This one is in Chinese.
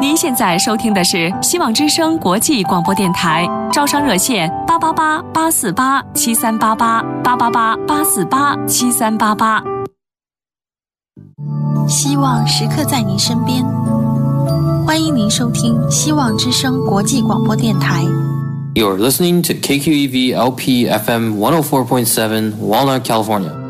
您现在收听的是希望之声国际广播电台，招商热线888-848-7388，888-848-7388。 希望时刻在您身边，欢迎您收听希望之声国际广播电台。 You're listening to KQEV LP FM 104.7 Walnut, California.